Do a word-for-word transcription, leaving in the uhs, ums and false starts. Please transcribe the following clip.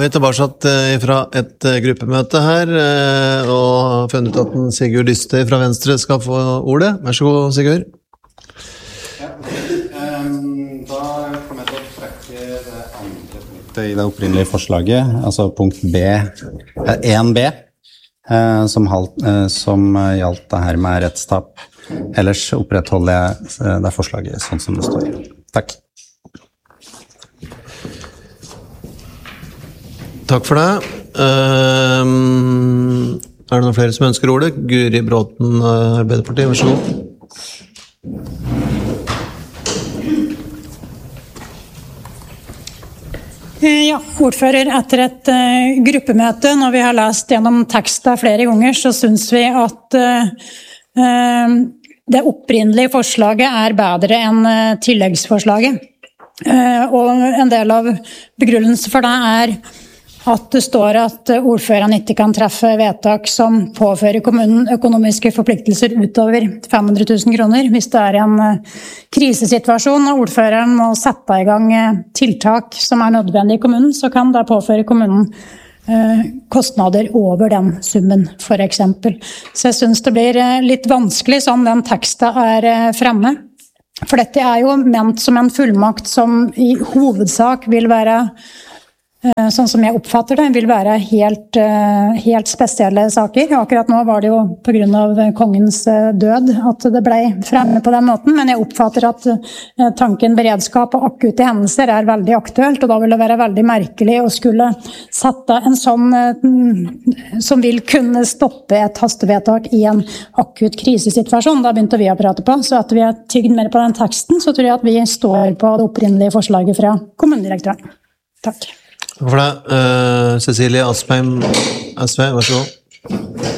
vi tilbake fra et gruppemøte her, og funnet at Sigurd Dystøy fra Venstre skal få ordet. Vær så god, Sigurd. Ja, um, da kommer jeg til å trekke det andre punktet i det opprinnelige forslaget, altså punkt B, en B, som, som gjaldt det her med rettstap. Ellers opprettholder jeg det forslaget sånn som det står. Takk. Takk for det. Um, er det noen flere som ønsker ordet? Guri Bråten, Arbeiderpartiet, vær så god. Ja, ordfører, etter et uh, gruppemøte, når vi har lest gjennom teksten flere ganger, så synes vi at uh, uh, det opprinnelige forslaget er bedre enn uh, tilleggsforslaget. Uh, og en del av begrunnelsen for det er at det står at ordføreren ikke kan treffe vedtak som påfører kommunen økonomiske forpliktelser utover fem hundre tusen kroner. Hvis det er en krisesituasjon og ordføreren må sette i gang tiltak som er nødvendige i kommunen, så kan det påføre kommunen kostnader over den summen, for eksempel. Så jeg synes det blir litt vanskelig sånn den teksten er fremme. For dette er jo ment som en fullmakt som i hovedsak vil være sånn som jeg oppfatter det, vil være helt, helt spesielle saker. Akkurat nå var det jo på grunn av kongens død at det ble fremme på den måten, men jeg oppfatter at tanken beredskap og akutte hendelser er veldig aktuelt, og da vil det være veldig merkelig å skulle sette en sånn som vil kunne stoppe et hastevedtak i en akutt krisesituasjon. Da begynte vi å prate på, så at vi har tygd mer på den teksten, så tror jeg at vi står på det opprinnelige forslaget fra kommunedirektøren. Takk. Takk for det. Uh, Cecilie Aspeim, S V, vær så god.